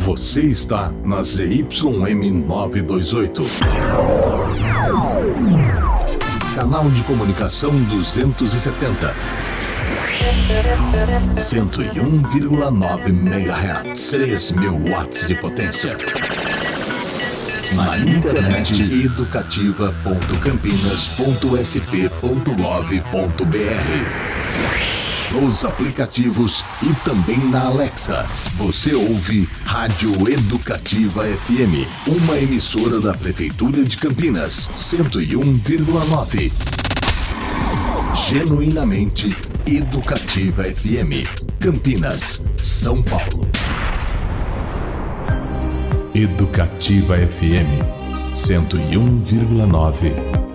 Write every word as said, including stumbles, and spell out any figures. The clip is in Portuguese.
Você está na Z Y M novecentos e vinte e oito. Canal de comunicação duzentos e setenta. cento e um vírgula nove megahertz. três mil watts de potência. Na internet educativa ponto campinas ponto s p ponto gov ponto b r. Nos aplicativos e também na Alexa. Você ouve Rádio Educativa F M, uma emissora da Prefeitura de Campinas, cento e um vírgula nove. Genuinamente Educativa F M, Campinas, São Paulo. Educativa F M, cento e um vírgula nove.